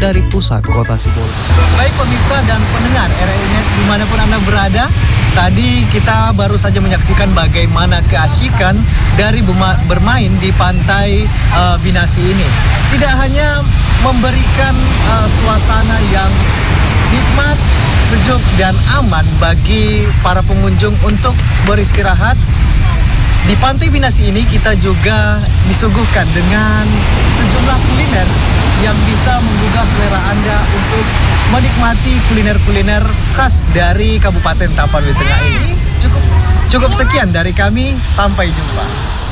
dari pusat kota Sibolga. Baik pemirsa dan pendengar RRI.net dimanapun Anda berada, tadi kita baru saja menyaksikan bagaimana keasyikan dari bermain di pantai Binasi ini. Tidak hanya memberikan suasana yang nikmat, sejuk dan aman bagi para pengunjung untuk beristirahat. Di Pantai Binasi ini kita juga disuguhkan dengan sejumlah kuliner yang bisa menggugah selera Anda untuk menikmati kuliner-kuliner khas dari Kabupaten Tapanuli Tengah ini. Cukup sekian dari kami, sampai jumpa.